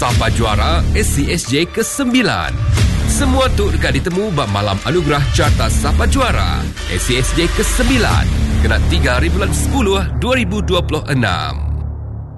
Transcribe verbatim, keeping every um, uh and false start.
Sapa Juara S C S J kesembilan. Semua tu dekat ditemu bab malam anugerah Carta Sapa Juara S C S J kesembilan. Kena tiga hari bulan sepuluh dua ribu dua puluh enam.